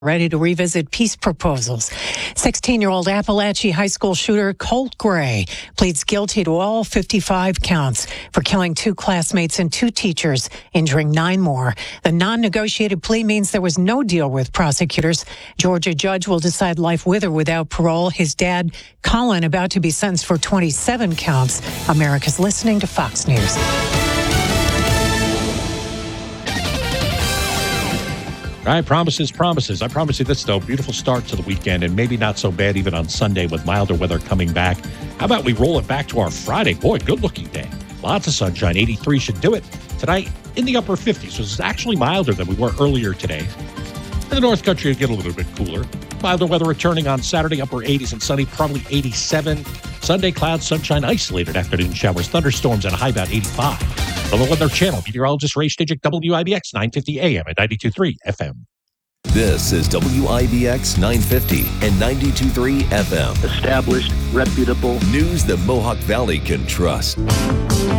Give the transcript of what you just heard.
ready to revisit peace proposals. 16-year-old Appalachia High School shooter Colt Gray pleads guilty to all 55 counts for killing 2 classmates and 2 teachers, injuring 9 more. The non-negotiated plea means there was no deal with prosecutors. Georgia judge will decide life with or without parole. His dad, Colin, about to be sentenced for 27 counts. America's listening to Fox News. All right, promises. I promise you this, though. Beautiful start to the weekend, and maybe not so bad even on Sunday with milder weather coming back. How about we roll it back to our Friday? Boy, good-looking day. Lots of sunshine. 83 should do it. Tonight, in the upper 50s, so it's actually milder than we were earlier today. In the North Country, it'll get a little bit cooler. Milder weather returning on Saturday, upper 80s and sunny, probably 87. Sunday, clouds, sunshine, isolated afternoon showers, thunderstorms, and a high about 85. On the Weather Channel, meteorologist Ray Stijik, WIBX 950 AM and 92.3 FM. This is WIBX 950 and 92.3 FM. Established, reputable news the Mohawk Valley can trust.